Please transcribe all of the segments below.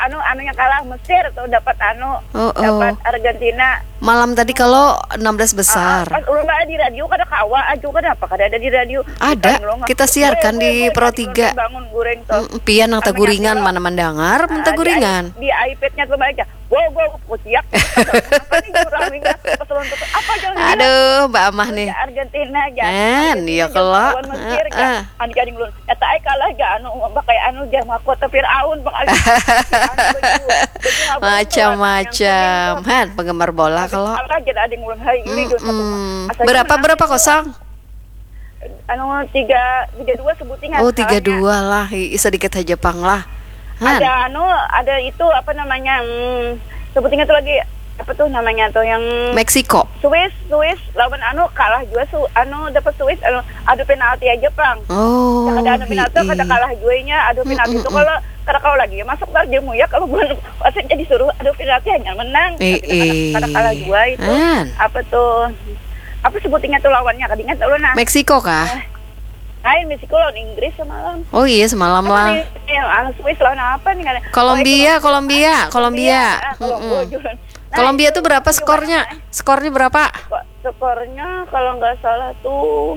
anunya kalah Mesir tuh dapat dapat Argentina. Malam tadi kalau 16 besar. Pas ulun ada di radio kada kawa aja kenapa kada ada di radio. Ada, kita siarkan di Pro 3. Bangun goreng tuh. Pian nang taguringan mana mendengar, mentaguringan. Di iPad-nya tuh baca. Go kuciak. Apa jangan. Aduh, Mbak Amah nih. Argentina aja. Iya kalau. Adik-adik ulun. Eta ai kalah ja pakai jah mahkota Firaun bakal. Macam-macam. Han, penggemar bola kalau. Berapa kosong? 3-2 sebutin. Oh, 3-2 lah. Sedikit aja pang lah. Han. Ada itu apa namanya? Sebutinnya tuh lagi apa tuh namanya tuh yang Meksiko. Swiss lawan kalah juga dapat Swiss adu penalti aja pang. Oh. Kada penalti kada kalah juanya adu penalti itu kalau kada kau lagi ya masuk tarjemu ya kalau bukan wasitnya disuruh adu penalti hanya menang. Kada kalah juga itu. Apa tuh? Apa sebutinnya tuh lawannya kada ingat lu nah. Meksiko kah? Lain Meksiko lawan Inggris semalam. Oh iya semalam lah. Swiss lawan apa nih? Kolombia. Kolombia tuh berapa skornya? Skornya berapa? Skornya kalau nggak salah tuh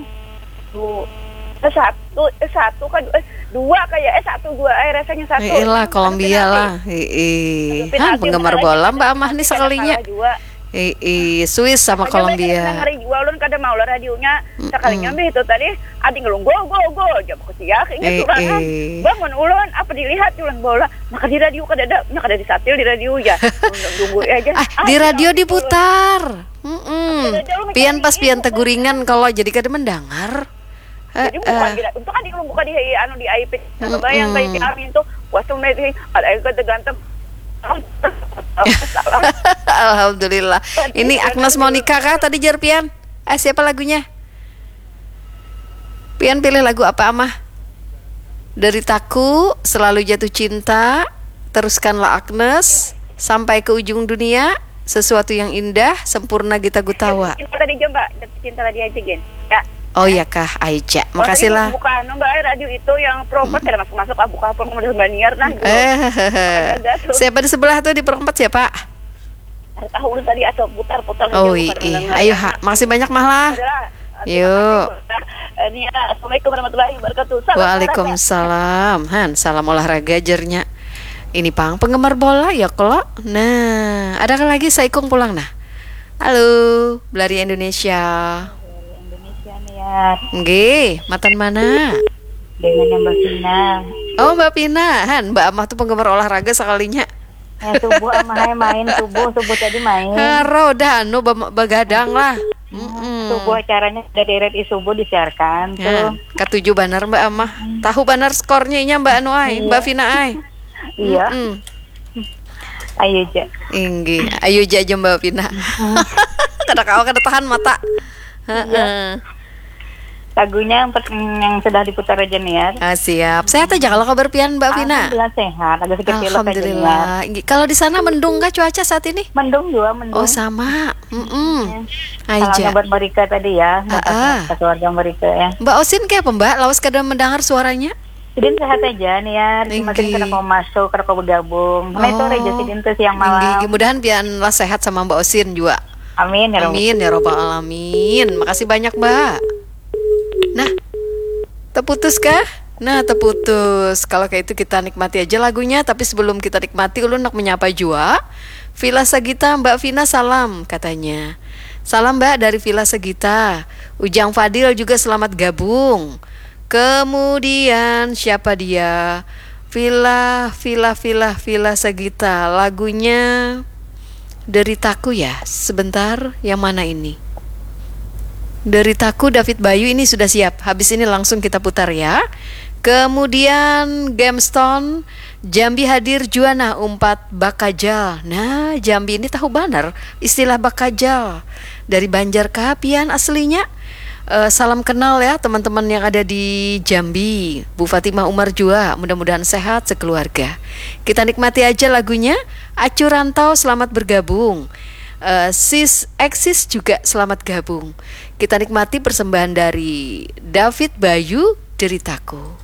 satu kan dua kayak 1-2 rasanya satu. Iyalah Kolombia lah. Penggemar bola Mbak Amah nih sekalinya. Swiss sama Kolombia. Ngeri jualun kada mau lah radionya sekalinya itu tadi adi ngelung go jam kesiak ingat bangun ulun apa dilihat ulun bola maka di radio kada disatil di radio ya tunggu aja di radio diputar pian teguringan kalau jadi kada mendengar jadi bukan untuk adik ulun buka di iPad bayang kayak kami itu puasa meeting ada yang ganteng. Alhamdulillah. Ini Agnes Monica kah tadi jar Pian? Siapa lagunya? Pian pilih lagu apa Amah? Deritaku, Selalu Jatuh Cinta, Teruskanlah Agnes, Sampai ke Ujung Dunia, Sesuatu yang Indah, Sempurna Gita Gutawa. Tadi Mbak, Jatuh Cinta tadi aja Gen. Ya. Oh iya kah Aica, makasih lah. Bukan Mbak radio itu yang perempat kada masuk buka apa kemudian baniar nah. Siapa di sebelah tuh di perempat siapa? Tahu tadi atau putar-putar. Oh iya, ayo makasih banyak Mahlah. Yuk. Assalamualaikum warahmatullahi wabarakatuh. Waalaikumsalam. Han, salam olahraga jernya. Ini pang penggemar bola ya kalau. Nah, ada lagi Saikung pulang nah. Halo, Belari Indonesia. Nggih, matan mana? Dengan Mbak Pina. Oh, Mbak Pina, Han, Mbak Amah tuh penggemar olahraga sekalinya. Ya, subuh Amah main subuh tadi main. Haro dah begadang lah. Subuh acaranya dari RRI subuh disiarkan tuh. Ketujuh banar Mbak Amah. Tahu banar skornya nya Mbak Anu ai, Mbak Vina ai. Iya. Ayo ja. Inggih, ayo ja Mbak Vina. Kada kau kada tahan mata. Lagunya yang sudah diputar aja nih ya. Siap. Sehat aja kalau kabar Pian Mbak Vina. Alhamdulillah sehat. Agak sedikit pilek aja. Alhamdulillah. Kalau di sana mendung kah cuaca saat ini? Mendung juga, mendung. Oh sama. Salam buat Marika tadi ya. Keluarga Marika ya. Mbak Osin kayak apa Mbak? Lawas kada mendengar suaranya? Sidin sehat aja nih ya. Masih kena mau masuk, kena mau bergabung. Nah itu aja Sidin tuh siang malam. Mudah-mudahan Pian lah sehat sama Mbak Osin juga. Amin ya Rabbal alamin. Makasih banyak Mbak. Nah, terputus kah? Nah, terputus. Kalau kayak itu kita nikmati aja lagunya. Tapi sebelum kita nikmati, ulun nak menyapa jua Villa Sagita, Mbak Vina salam katanya. Salam Mbak dari Villa Sagita. Ujang Fadil juga selamat gabung. Kemudian siapa dia? Villa Sagita. Lagunya Deritaku ya. Sebentar, yang mana ini? Deritaku David Bayu ini sudah siap. Habis ini langsung kita putar ya. Kemudian Gemstone Jambi hadir Juana umpat bakajal. Nah Jambi ini tahu banar istilah bakajal dari Banjar Kapian aslinya. Salam kenal ya teman-teman yang ada di Jambi. Bu Fatimah Umar juga mudah-mudahan sehat sekeluarga. Kita nikmati aja lagunya. Acu Rantau selamat bergabung. Sis Eksis juga selamat gabung. Kita nikmati persembahan dari David Bayu Deritaku.